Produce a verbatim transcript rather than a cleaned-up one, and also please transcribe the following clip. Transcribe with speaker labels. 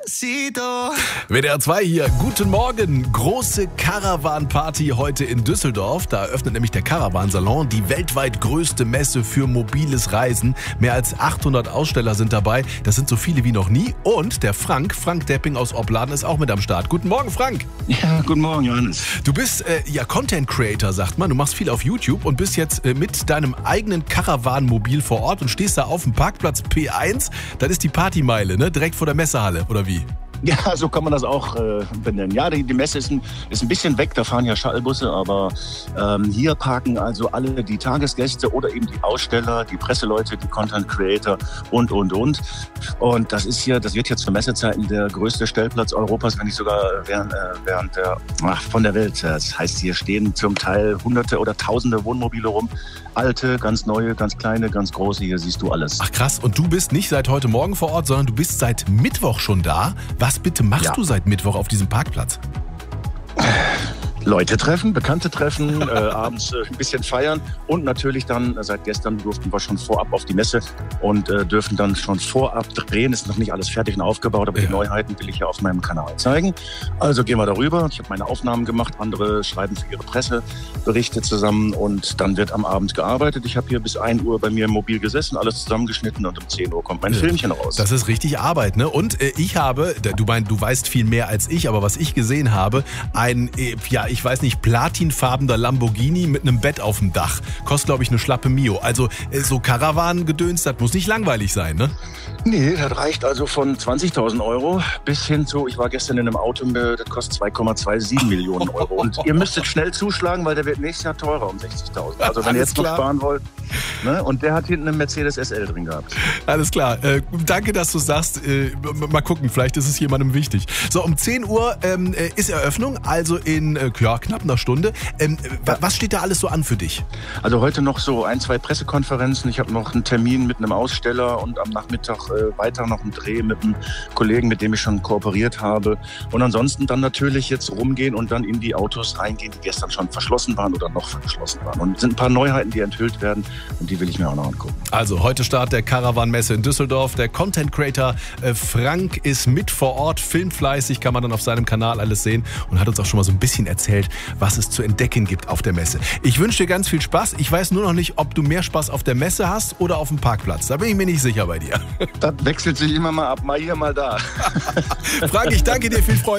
Speaker 1: Despacito.
Speaker 2: W D R zwei hier, guten Morgen. Große Caravan-Party heute in Düsseldorf. Da eröffnet nämlich der Caravan-Salon, die weltweit größte Messe für mobiles Reisen. Mehr als achthundert Aussteller sind dabei. Das sind so viele wie noch nie. Und der Frank, Frank Depping aus Opladen, ist auch mit am Start. Guten Morgen, Frank.
Speaker 3: Ja, guten Morgen, Johannes.
Speaker 2: Du bist äh, ja Content Creator, sagt man. Du machst viel auf YouTube und bist jetzt äh, mit deinem eigenen Caravan-Mobil vor Ort und stehst da auf dem Parkplatz P eins. Das ist die Partymeile, ne? Direkt vor der Messehalle, oder wie?
Speaker 3: Ja, so kann man das auch äh, benennen. Ja, die, die Messe ist ein, ist ein bisschen weg, da fahren ja Shuttlebusse, aber ähm, hier parken also alle die Tagesgäste oder eben die Aussteller, die Presseleute, die Content Creator und, und, und. Und das ist hier, das wird jetzt zu Messezeiten der größte Stellplatz Europas, wenn nicht sogar während, äh, während der, ach, von der Welt. Das heißt, hier stehen zum Teil hunderte oder tausende Wohnmobile rum. Alte, ganz neue, ganz kleine, ganz große, hier siehst du alles.
Speaker 2: Ach krass, und du bist nicht seit heute Morgen vor Ort, sondern du bist seit Mittwoch schon da. Was bitte machst
Speaker 3: Ja.
Speaker 2: du seit Mittwoch auf diesem Parkplatz?
Speaker 3: Leute treffen, Bekannte treffen, äh, abends äh, ein bisschen feiern und natürlich dann, äh, seit gestern durften wir schon vorab auf die Messe und äh, dürfen dann schon vorab drehen. Ist noch nicht alles fertig und aufgebaut, aber
Speaker 2: Ja.
Speaker 3: die Neuheiten will ich ja auf meinem Kanal zeigen. Also gehen wir darüber. Ich habe meine Aufnahmen gemacht, andere schreiben für ihre Presseberichte zusammen und dann wird am Abend gearbeitet. Ich habe hier bis ein Uhr bei mir im Mobil gesessen, alles zusammengeschnitten und um zehn Uhr kommt mein
Speaker 2: Ja.
Speaker 3: Filmchen raus.
Speaker 2: Das ist richtig Arbeit, ne? Und äh, ich habe, du meinst, du weißt viel mehr als ich, aber was ich gesehen habe, ein, äh, ja, ich weiß nicht, platinfarbener Lamborghini mit einem Bett auf dem Dach. Kostet, glaube ich, eine schlappe Mio. Also äh, so Caravan-Gedöns, das muss nicht langweilig sein, ne?
Speaker 3: Nee, das reicht also von zwanzigtausend Euro bis hin zu, ich war gestern in einem Auto, das kostet zwei Komma siebenundzwanzig Millionen Euro. Und ihr müsstet schnell zuschlagen, weil der wird nächstes Jahr teurer um sechzigtausend. Also wenn ihr
Speaker 2: Alles
Speaker 3: jetzt noch
Speaker 2: klar.
Speaker 3: sparen wollt. Ne? Und der hat hinten einen Mercedes S L drin gehabt.
Speaker 2: Alles klar. Äh, danke, dass du sagst. Äh, mal gucken, vielleicht ist es jemandem wichtig. So, um zehn Uhr ähm, äh, ist Eröffnung, also in äh, ja, knapp einer Stunde. Ähm, äh, was steht da alles so an für dich?
Speaker 3: Also heute noch so ein, zwei Pressekonferenzen. Ich habe noch einen Termin mit einem Aussteller und am Nachmittag äh, weiter noch einen Dreh mit einem Kollegen, mit dem ich schon kooperiert habe. Und ansonsten dann natürlich jetzt rumgehen und dann in die Autos reingehen, die gestern schon verschlossen waren oder noch verschlossen waren. Und es sind ein paar Neuheiten, die enthüllt werden und die will ich mir auch noch angucken.
Speaker 2: Also heute Start der Caravan-Messe in Düsseldorf. Der Content Creator äh, Frank ist mit vor Ort, filmt fleißig, kann man dann auf seinem Kanal alles sehen und hat uns auch schon mal so ein bisschen erzählt, was es zu entdecken gibt auf der Messe. Ich wünsche dir ganz viel Spaß. Ich weiß nur noch nicht, ob du mehr Spaß auf der Messe hast oder auf dem Parkplatz. Da bin ich mir nicht sicher bei dir.
Speaker 3: Das wechselt sich immer mal ab, mal hier, mal da.
Speaker 2: Frank, ich danke dir, viel Freude.